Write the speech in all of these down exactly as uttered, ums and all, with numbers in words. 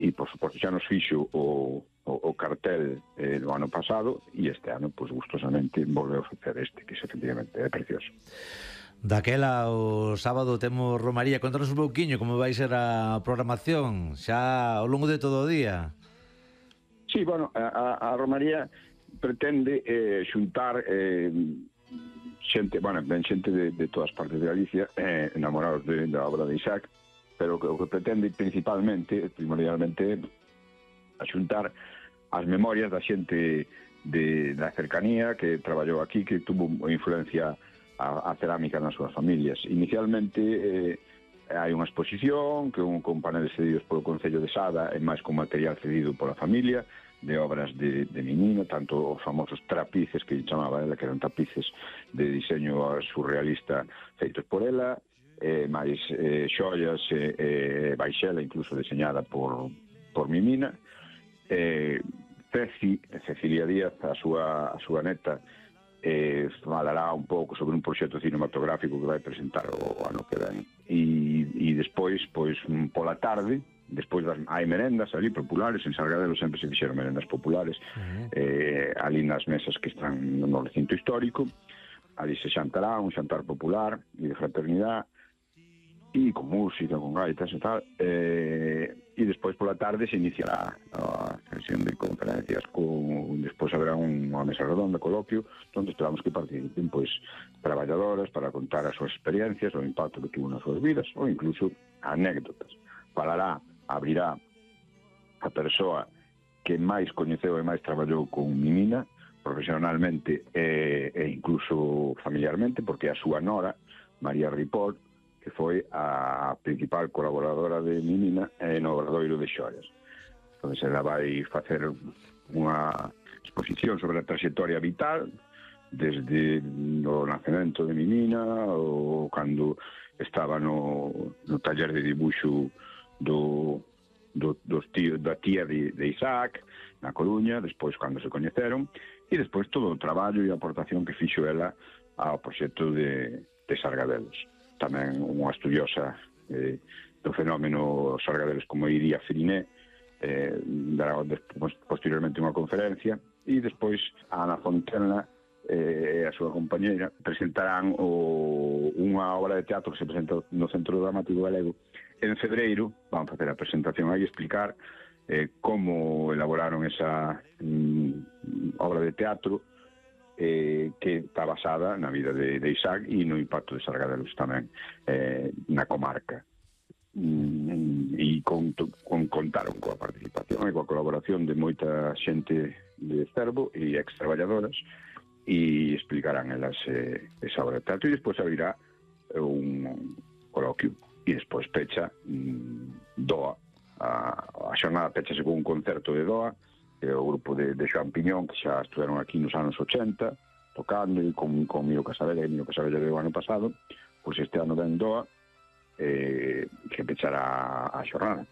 e, por suposto, xa nos fixo o, o, o cartel eh, no ano pasado, e este ano, pois, gustosamente, volveu a facer este, que efectivamente é precioso. Daquela, o sábado temos Romaría. Contanos un pouquiño como vai ser a programación xa ao longo de todo o día. Sí, bueno, a, a Romaría pretende eh, xuntar eh, xente, bueno, ben xente de, de todas partes de Galicia, eh, enamorados de, da obra de Isaac, pero o que pretende principalmente, primordialmente, a xuntar as memorias da xente de, da cercanía que traballou aquí, que tuvo influencia a, a cerámica nas súas familias. Inicialmente eh, hai unha exposición que un con paneles cedidos polo Concello de Sada e máis con material cedido pola familia de obras de, de Mimino, tanto os famosos trapices que chamaba ela, que eran tapices de diseño surrealista feitos por ela, eh, máis eh, xoias e eh, eh, baixela incluso deseñada por, por Mimina. eh, Ceci, Cecilia Díaz, a súa, a súa neta, eh, falará un pouco sobre un proxecto cinematográfico que vai presentar o ano que ven, e, e despois, pois, pola tarde, despois das, hai merendas ali populares, en Sargadelo sempre se fixeron merendas populares, uh-huh. eh, ali nas mesas que están no recinto histórico, ali se xantará un xantar popular e de fraternidade, e con música, con gaitas e tal, eh, e despois pola tarde se iniciará a sesión de conferencias, con, despois haberá unha mesa redonda, coloquio, onde esperamos que participen pois traballadoras para contar as súas experiencias, o impacto que tuvo nas súas vidas, ou incluso anécdotas. Falará, abrirá a persoa que máis coñeceu e máis traballou con Mimina, profesionalmente e, e incluso familiarmente, porque a súa nora, María Ripoll, que foi a principal colaboradora de Mimina no Obradoiro de Xoias. Entón, ela vai facer unha exposición sobre a trayectoria vital desde o nacemento de Mimina, ou cando estaba no, no taller de dibuixo do, do, dos tío, da tía de, de Isaac, na Coruña, despois cando se coñeceron, e despois todo o traballo e a aportación que fixo ela ao proxecto de, de Sargadelos. Tamén unha estudiosa eh, do fenómeno Sargadelos como Iria Feriné, eh, dará despois, posteriormente unha conferencia, e despois a Ana Fontena e eh, a súa compañeira presentarán o, unha obra de teatro que se presenta no Centro Dramático Galego en febreiro. Van facer a presentación aí e explicar eh, como elaboraron esa mm, obra de teatro, Eh, que está basada na vida de, de Isaac e no impacto de Sargadelos tamén eh, na comarca, mm, e con, con, contaron coa participación e coa colaboración de moita xente de Cervo e ex-traballadoras, e explicarán elas eh, esa obra de teatro, e despois abrirá un coloquio e despois pecha mm, Doa. A, a xornada pechase con un concerto de Doa, é o grupo de, de Xoan Piñón, que xa estuveron aquí nos anos ochenta, tocando, e con, con Miro Casabella, e Miro Casabella do ano pasado, pois este ano ven Doa, eh, que pechará a xornada.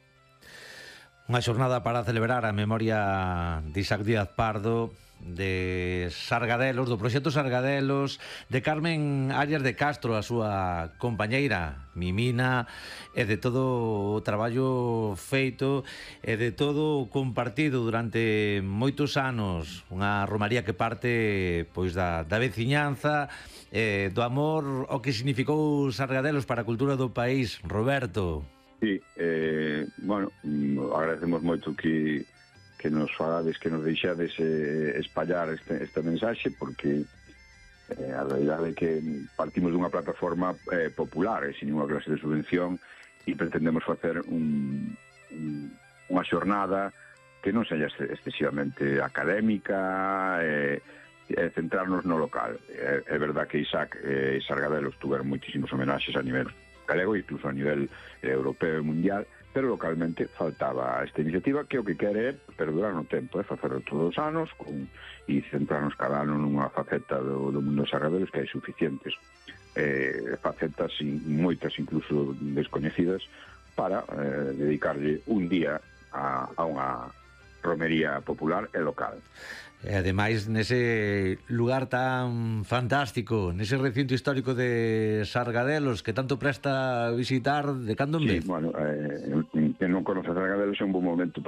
Unha xornada para celebrar a memoria de Isaac Díaz Pardo, de Sargadelos, do proxecto Sargadelos, de Carmen Arias de Castro, a súa compañeira Mimina, e de todo o traballo feito e de todo o compartido durante moitos anos. Unha romaría que parte pois da, da veciñanza, eh, do amor o que significou Sargadelos para a cultura do país. Roberto. Sí, eh, bueno, agradecemos moito que que nos falades, que nos deixades eh, espallar este, esta mensaxe, porque eh, a realidade é que partimos dunha plataforma eh, popular, e sin unha clase de subvención, e pretendemos facer un, un, unha xornada que non seja excesivamente académica, e eh, centrarnos no local. É, é verdad que Isaac e eh, Sargadelos tuveron moitísimos homenaxes a nivel galego, incluso a nivel eh, europeo e mundial, pero localmente faltaba esta iniciativa, que o que quere é perdurar no tempo, é facerlo todos os anos con, e centrarnos cada ano nunha faceta do, do mundo de Sargadelos, que hai suficientes eh, facetas, e moitas incluso descoñecidas, para eh, dedicarlle un día a, a unha romería popular e local. E ademais nese lugar tan fantástico, nese recinto histórico de Sargadelos, que tanto presta a visitar de cando en vez. Sí, bueno, eh, en, en non conoce Sargadelos é un bom momento